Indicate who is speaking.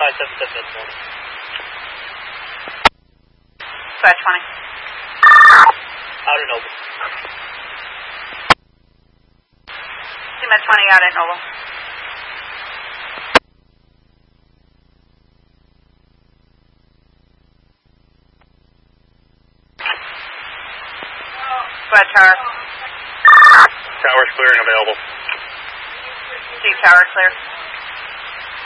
Speaker 1: 577 this morning.
Speaker 2: Squad 20.
Speaker 1: Out at Noble.
Speaker 2: CMED 20 out at Noble. Squad Tower.
Speaker 1: Tower's clear and available.
Speaker 2: C Tower clear.